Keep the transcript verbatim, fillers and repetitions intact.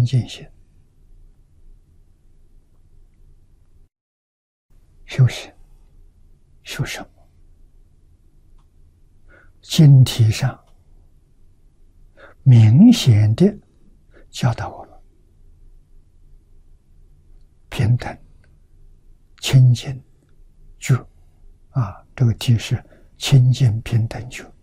净心。修行修什么？经题上明显的教导我们：平等、清净、觉。啊，这个题是清净平等觉。